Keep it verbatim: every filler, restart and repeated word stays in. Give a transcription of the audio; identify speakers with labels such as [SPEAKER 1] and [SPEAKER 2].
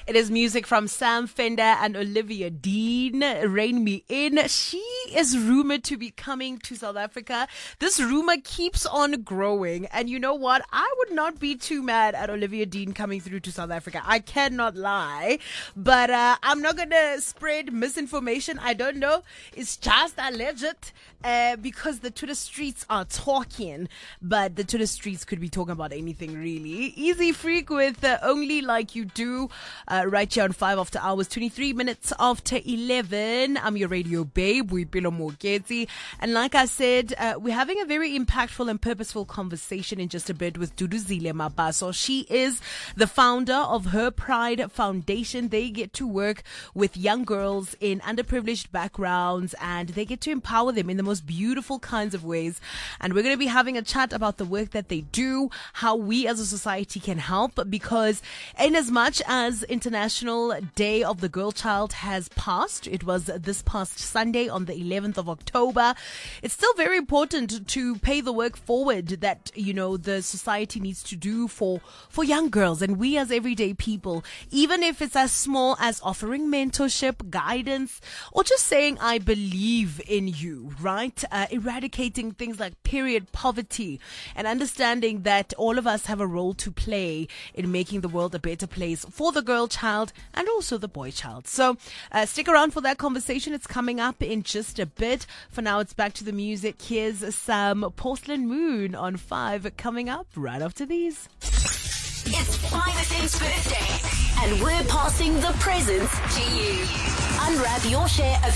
[SPEAKER 1] It is music from Sam Fender and Olivia Dean, Rain Me In. She is rumored to be coming to South Africa. This rumor keeps on growing. And you know what? I would not be too mad at Olivia Dean coming through to South Africa. I cannot lie. But uh, I'm not going to spread misinformation. I don't know. It's just alleged uh, because the Twitter streets are talking. But the Twitter streets could be talking about anything, really. Easy Freak with uh, Only Like You Do. Uh, right here on five after hours, twenty-three minutes after eleven. I'm your radio babe, Boipelo Moketsi. And like I said, uh, we're having a very impactful and purposeful conversation in just a bit with Duduzile Mabaso. She is the founder of Her Pride Foundation. They get to work with young girls in underprivileged backgrounds and they get to empower them in the most beautiful kinds of ways. And we're going to be having a chat about the work that they do, how we as a society can help, because in as much as International Day of the Girl Child has passed, it was this past Sunday on the eleventh of October, it's still very important to pay the work forward that, you know, the society needs to do for, for young girls and we as everyday people, even if it's as small as offering mentorship, guidance, or just saying, I believe in you, right? Uh, eradicating things like period poverty and understanding that all of us have a role to play in making the world a better place for the girl child and also the boy child. So uh, stick around for that conversation. It's coming up in just a bit. For now, it's back to the music. Here's some Porcelain Moon on five coming up right after these.
[SPEAKER 2] It's five F M's birthday and we're passing the presents to you. Unwrap your share of